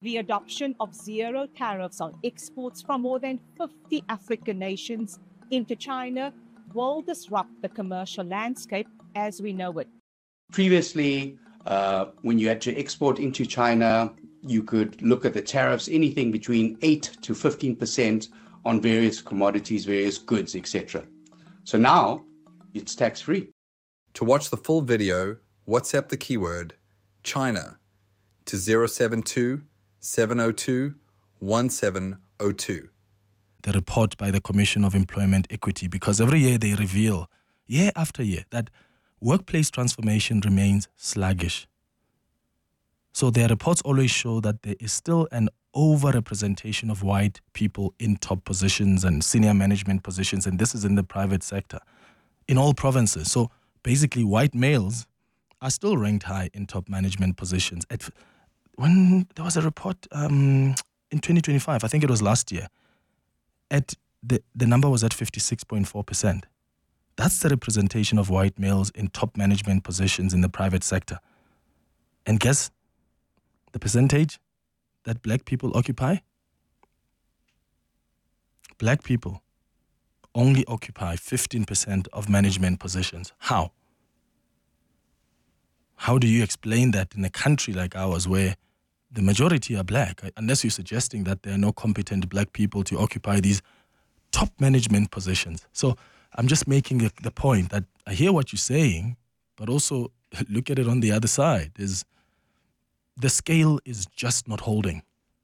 The adoption of zero tariffs on exports from more than 50 African nations into China will disrupt the commercial landscape as we know it. Previously, when you had to export into China, you could look at the tariffs, anything between 8 to 15% on various commodities, various goods, etc. So now it's tax-free. To watch the full video, WhatsApp the keyword China to 072 702 1702. The report by the Commission of Employment Equity, because every year they reveal, year after year, that workplace transformation remains sluggish. So their reports always show that there is still an overrepresentation of white people in top positions and senior management positions, and this is in the private sector, in all provinces. So basically, white males are still ranked high in top management positions. When there was a report in 2025, I think it was last year, the number was at 56.4%. That's the representation of white males in top management positions in the private sector. And guess the percentage that black people occupy? Black people only occupy 15% of management positions. How? How do you explain that in a country like ours where the majority are black, unless you're suggesting that there are no competent black people to occupy these top management positions? So I'm just making the point that I hear what you're saying, but also look at it on the other side. The scale is just not holding.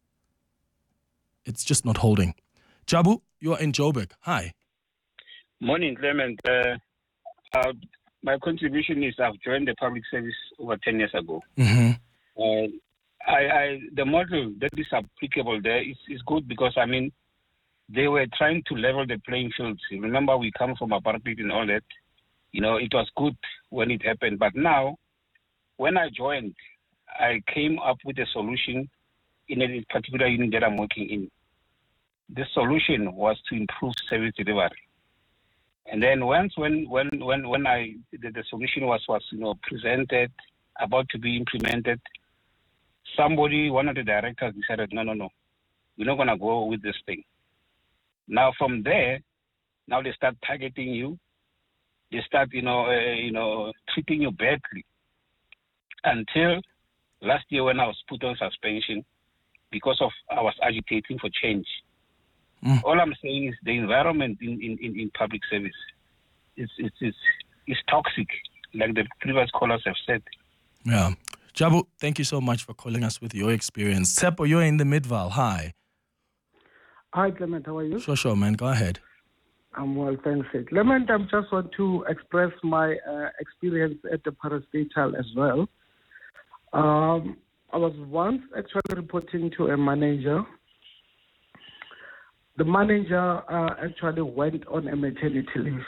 It's just not holding. Jabu, you are in Joburg. Hi. Morning, Clement. My contribution is I've joined the public service over 10 years ago. Mm-hmm. The model that is applicable there is good because, I mean, they were trying to level the playing field. Remember, we come from apartheid and all that. You know, it was good when it happened. But now, when I joined, I came up with a solution in a particular unit that I'm working in. The solution was to improve service delivery. And then when the solution was presented, about to be implemented, one of the directors decided, no, we're not going to go with this thing. Now from there, now they start targeting you. They start, treating you badly. Until last year when I was put on suspension because I was agitating for change. All I'm saying is the environment in public service is toxic, like the previous callers have said. Yeah. Jabu, thank you so much for calling us with your experience. Seppo, you're in the Midvaal. Hi. Hi, Clement. How are you? Sure, man. Go ahead. I'm well, thanks. Clement, I just want to express my experience at the parastatal as well. I was once actually reporting to a manager. The manager actually went on a maternity leave,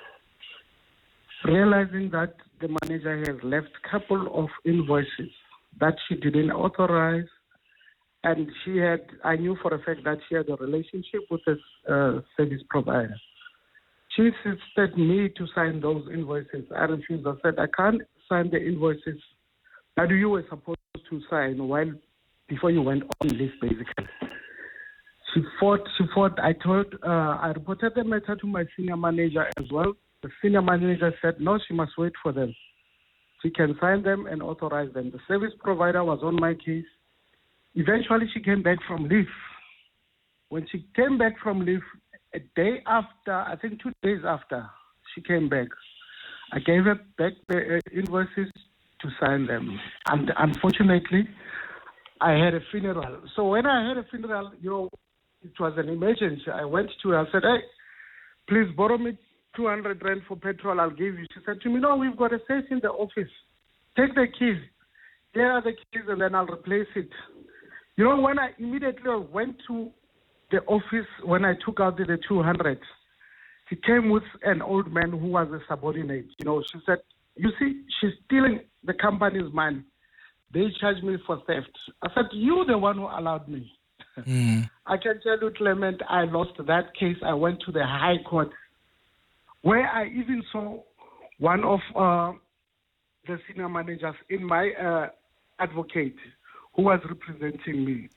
realizing that the manager has left a couple of invoices that she didn't authorize, and I knew for a fact that she had a relationship with a service provider. She insisted me to sign those invoices. I refused. I said, I can't sign the invoices that you were supposed to sign before you went on leave, basically. She fought. I reported the matter to my senior manager as well. The senior manager said, no, she must wait for them. She can sign them and authorize them. The service provider was on my case. Eventually, she came back from leave. When she came back from leave, a day after, I think 2 days after, she came back. I gave her back the invoices to sign them. And unfortunately, I had a funeral. So when I had a funeral, it was an emergency. I went to her. I said, hey, please borrow me 200 rand for petrol. I'll give you. She said to me, no, we've got a safe in the office. Take the keys. Here are the keys, and then I'll replace it. When I immediately went to the office, when I took out the 200, she came with an old man who was a subordinate. She said, you see, she's stealing the company's money. They charged me for theft. I said, you're the one who allowed me. I can tell you, Clement, I lost that case. I went to the High Court, where I even saw one of the senior managers in my advocate who was representing me.